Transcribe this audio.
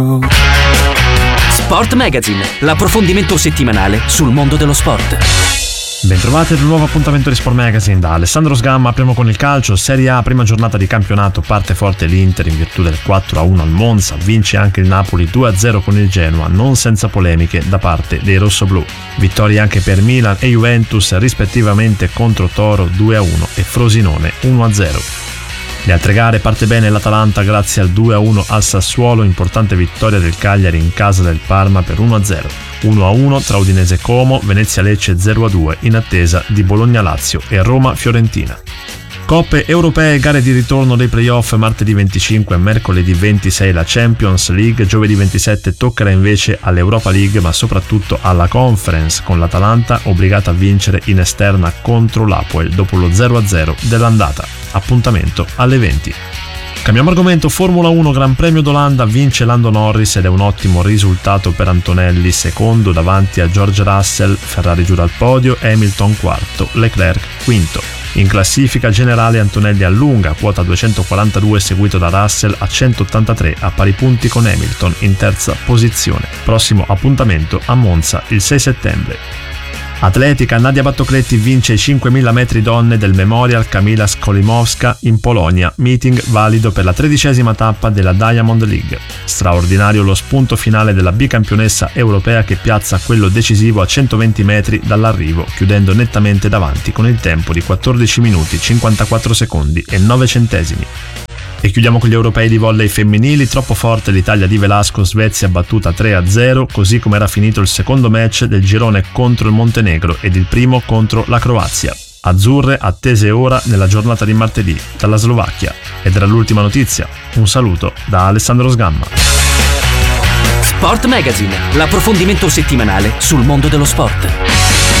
Sport Magazine, l'approfondimento settimanale sul mondo dello sport. Bentrovati ad un nuovo appuntamento di Sport Magazine da Alessandro Sgamma. Apriamo con il calcio. Serie A, prima giornata di campionato, parte forte l'Inter in virtù del 4-1 al Monza, vince anche il Napoli 2-0 con il Genoa, non senza polemiche da parte dei rossoblù. Vittorie anche per Milan e Juventus rispettivamente contro Toro 2-1 e Frosinone 1-0. Le altre gare, parte bene l'Atalanta grazie al 2-1 al Sassuolo, importante vittoria del Cagliari in casa del Parma per 1-0. 1-1 tra Udinese e Como, Venezia Lecce 0-2 in attesa di Bologna Lazio e Roma Fiorentina. Coppe europee, gare di ritorno dei playoff, martedì 25 e mercoledì 26 la Champions League, giovedì 27 toccherà invece all'Europa League ma soprattutto alla Conference, con l'Atalanta obbligata a vincere in esterna contro l'Apoel dopo lo 0-0 dell'andata. Appuntamento alle 20. Cambiamo argomento. Formula 1, Gran Premio d'Olanda, vince Lando Norris ed è un ottimo risultato per Antonelli, secondo davanti a George Russell, Ferrari giura al podio, Hamilton quarto, Leclerc quinto. In classifica generale Antonelli allunga, quota 242, seguito da Russell a 183, a pari punti con Hamilton in terza posizione. Prossimo appuntamento a Monza il 6 settembre. Atletica, Nadia Battocletti vince i 5.000 metri donne del Memorial Kamila Skolimowska in Polonia, meeting valido per la 13ª tappa della Diamond League. Straordinario lo spunto finale della bicampionessa europea che piazza quello decisivo a 120 metri dall'arrivo, chiudendo nettamente davanti con il tempo di 14 minuti 54 secondi e 9 centesimi. E chiudiamo con gli europei di volley femminili. Troppo forte l'Italia di Velasco, Svezia battuta 3-0, così come era finito il secondo match del girone contro il Montenegro ed il primo contro la Croazia. Azzurre attese ora nella giornata di martedì dalla Slovacchia. Ed era l'ultima notizia. Un saluto da Alessandro Sgamma. Sport Magazine, l'approfondimento settimanale sul mondo dello sport.